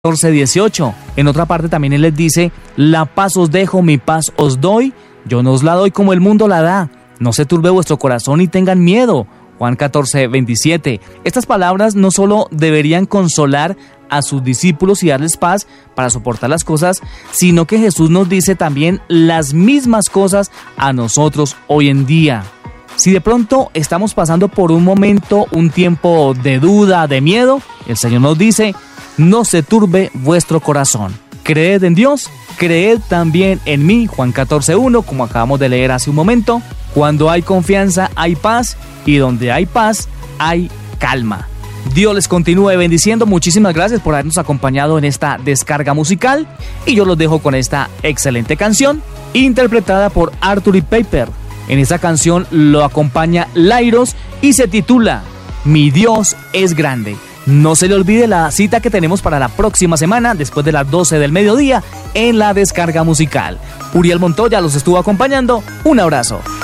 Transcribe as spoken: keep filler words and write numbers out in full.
catorce dieciocho. En otra parte también Él les dice: la paz os dejo, mi paz os doy. Yo no os la doy como el mundo la da. No se turbe vuestro corazón y tengan miedo. Juan catorce veintisiete. Estas palabras no solo deberían consolar a sus discípulos y darles paz para soportar las cosas, sino que Jesús nos dice también las mismas cosas a nosotros hoy en día. Si de pronto estamos pasando por un momento, un tiempo de duda, de miedo, el Señor nos dice: no se turbe vuestro corazón. Creed en Dios, creed también en mí. Juan catorce uno, como acabamos de leer hace un momento. Cuando hay confianza, hay paz, y donde hay paz, hay calma. Dios les continúe bendiciendo. Muchísimas gracias por habernos acompañado en esta descarga musical, y yo los dejo con esta excelente canción, interpretada por Arthur y Paper. En esta canción lo acompaña Lairos y se titula Mi Dios es grande. No se le olvide la cita que tenemos para la próxima semana, después de las doce del mediodía, en la descarga musical. Uriel Montoya los estuvo acompañando. Un abrazo.